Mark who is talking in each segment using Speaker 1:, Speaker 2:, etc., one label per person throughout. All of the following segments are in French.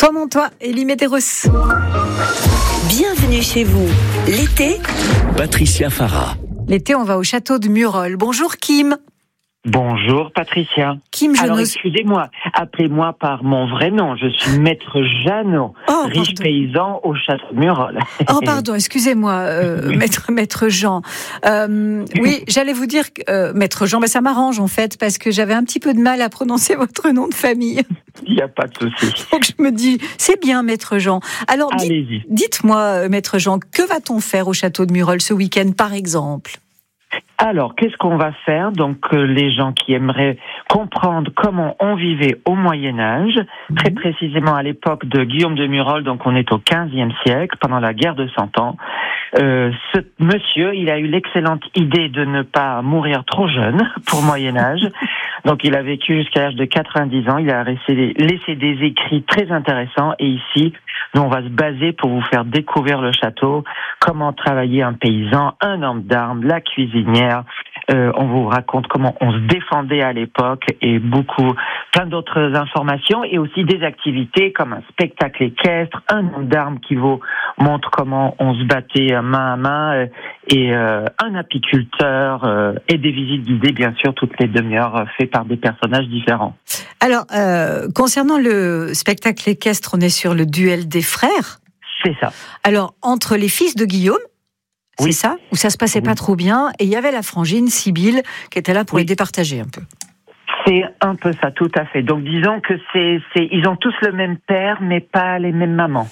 Speaker 1: Toi mon toi, Elie Medeiros.
Speaker 2: Bienvenue chez vous. L'été,
Speaker 3: Patricia Farah.
Speaker 1: L'été, on va au château de Murol. Bonjour Kim.
Speaker 4: Bonjour Patricia.
Speaker 1: Kim,
Speaker 4: Alors excusez-moi, appelez-moi par mon vrai nom. Je suis maître Jeannot, riche paysan au château de Murol.
Speaker 1: Oh pardon, excusez-moi, maître Jean. Oui, j'allais vous dire maître Jean, ça m'arrange en fait parce que j'avais un petit peu de mal à prononcer votre nom de famille.
Speaker 4: Il n'y a pas de souci.
Speaker 1: Donc je me dis, c'est bien maître Jean. Alors dites-moi maître Jean, que va-t-on faire au château de Murol ce week-end par exemple ?
Speaker 4: Alors, qu'est-ce qu'on va faire ? Donc, les gens qui aimeraient comprendre comment on vivait au Moyen-Âge, très précisément à l'époque de Guillaume de Murol, donc on est au XVe siècle, pendant la guerre de 100 ans. Ce monsieur, il a eu l'excellente idée de ne pas mourir trop jeune pour Moyen-Âge. Donc, il a vécu jusqu'à l'âge de 90 ans. Il a laissé des écrits très intéressants. Et ici, nous, on va se baser pour vous faire découvrir le château, comment travailler un paysan, un homme d'armes, la cuisinière. On vous raconte comment on se défendait à l'époque et plein d'autres informations et aussi des activités comme un spectacle équestre, un homme d'armes qui vous montre comment on se battait main à main et un apiculteur et des visites guidées bien sûr toutes les demi-heures faites par des personnages différents.
Speaker 1: Alors, concernant le spectacle équestre, on est sur le duel des frères.
Speaker 4: C'est ça.
Speaker 1: Alors, entre les fils de Guillaume, c'est ça ? Où ça se passait pas trop bien, et il y avait la frangine, Sibylle, qui était là pour les départager un peu.
Speaker 4: C'est un peu ça, tout à fait. Donc disons que ils ont tous le même père, mais pas les mêmes mamans.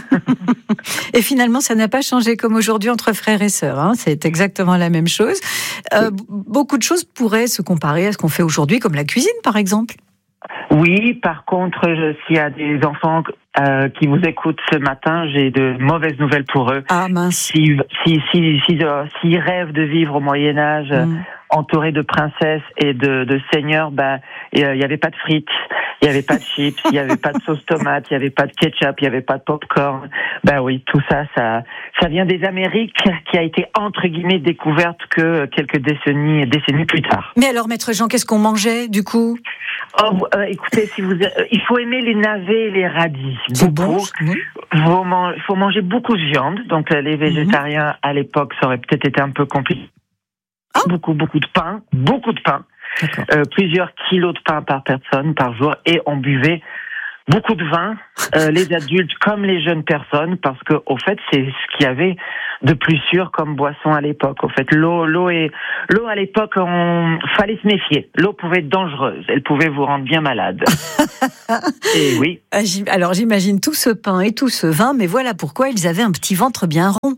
Speaker 1: Et finalement, ça n'a pas changé comme aujourd'hui entre frères et sœurs. Hein. C'est exactement la même chose. Beaucoup de choses pourraient se comparer à ce qu'on fait aujourd'hui, comme la cuisine, par exemple.
Speaker 4: Oui, par contre, s'il y a des enfants qui vous écoutent ce matin, j'ai de mauvaises nouvelles pour eux.
Speaker 1: Ah mince.
Speaker 4: S'ils rêvent de vivre au Moyen-Âge, entourés de princesses et de seigneurs, il y avait pas de frites, il y avait pas de chips, il y avait pas de sauce tomate, il y avait pas de ketchup, il y avait pas de popcorn. Oui, tout ça vient des Amériques, qui a été entre guillemets découverte que quelques décennies plus tard.
Speaker 1: Mais alors, maître Jean, qu'est-ce qu'on mangeait du coup ?
Speaker 4: Écoutez, il faut aimer les navets et les radis.
Speaker 1: C'est bon.
Speaker 4: Il faut manger beaucoup de viande. Donc les végétariens à l'époque, ça aurait peut-être été un peu compliqué. Beaucoup de pain, plusieurs kilos de pain par personne par jour, et on buvait beaucoup de vin, les adultes comme les jeunes personnes, parce que au fait c'est ce qu'il y avait de plus sûr comme boisson à l'époque. Au fait, l'eau à l'époque, fallait se méfier. L'eau pouvait être dangereuse, elle pouvait vous rendre bien malade. Et oui.
Speaker 1: Alors j'imagine tout ce pain et tout ce vin, mais voilà pourquoi ils avaient un petit ventre bien rond.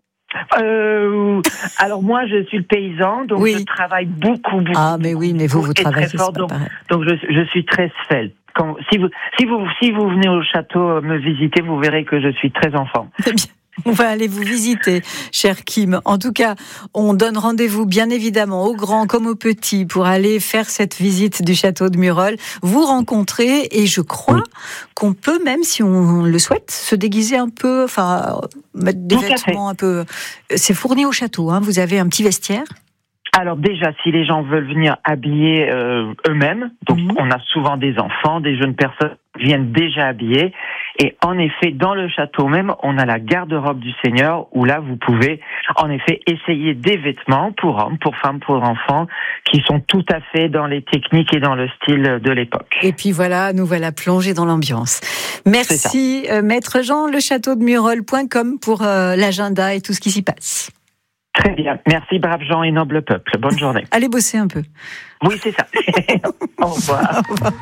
Speaker 4: Alors moi je suis le paysan, donc je travaille beaucoup.
Speaker 1: Ah mais oui, mais vous travaillez
Speaker 4: très fort, donc je suis très svelte. Si vous venez au château me visiter, vous verrez que je suis très en forme.
Speaker 1: Très bien. On va aller vous visiter, cher Kim. En tout cas, on donne rendez-vous bien évidemment aux grands comme aux petits pour aller faire cette visite du château de Murol, vous rencontrer, et je crois qu'on peut même, si on le souhaite, se déguiser un peu, mettre des vêtements un peu. C'est fourni au château, hein. Vous avez un petit vestiaire ?
Speaker 4: Alors déjà, si les gens veulent venir habiller eux-mêmes, donc on a souvent des enfants, des jeunes personnes qui viennent déjà habillés. Et en effet, dans le château même, on a la garde-robe du Seigneur, où là, vous pouvez en effet essayer des vêtements pour hommes, pour femmes, pour enfants, qui sont tout à fait dans les techniques et dans le style de l'époque.
Speaker 1: Et puis voilà, nous voilà plongés dans l'ambiance. Merci, maître Jean, le château de Murol.com pour l'agenda et tout ce qui s'y passe.
Speaker 4: Très bien. Merci, braves gens et noble peuple. Bonne journée.
Speaker 1: Allez bosser un peu.
Speaker 4: Oui, c'est ça. Au revoir.
Speaker 1: Au revoir.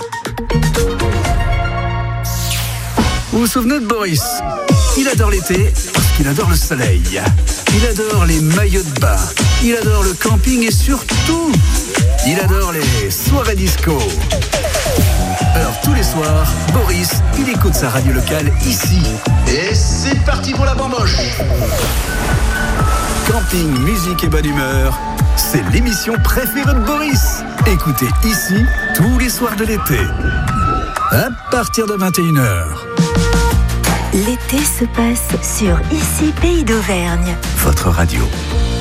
Speaker 3: Vous vous souvenez de Boris ? Il adore l'été parce qu'il adore le soleil. Il adore les maillots de bain. Il adore le camping et surtout, il adore les soirées disco. Alors tous les soirs, Boris, il écoute sa radio locale ici.
Speaker 5: Et c'est parti pour la bamboche.
Speaker 3: Camping, musique et bonne humeur, c'est l'émission préférée de Boris. Écoutez ici tous les soirs de l'été. À partir de 21h.
Speaker 2: l'été se passe sur Ici Pays d'Auvergne.
Speaker 3: Votre radio.